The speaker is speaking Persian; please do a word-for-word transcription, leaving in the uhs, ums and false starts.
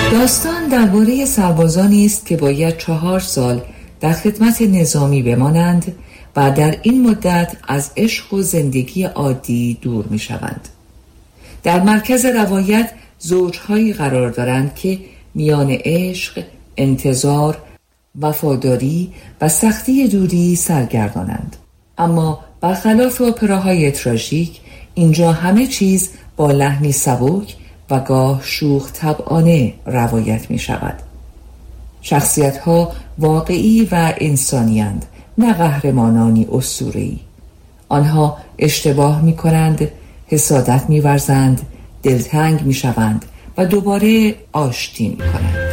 داستان درباره سربازانی است که باید چهار سال در خدمت نظامی بمانند و در این مدت از عشق و زندگی عادی دور می شوند. در مرکز روایت زوجهایی قرار دارند که میان عشق، انتظار، وفاداری و سختی دوری سرگردانند. اما برخلاف اپراهای تراژیک، اینجا همه چیز با لحنی سبک و گاه شوخ طبعانه روایت می شود. شخصیت ها واقعی و انسانی‌اند، نه قهرمانانی اسطوره‌ای. آنها اشتباه می کنند، حسادت می ورزند، دلتنگ می شوند و دوباره آشتی می کنند.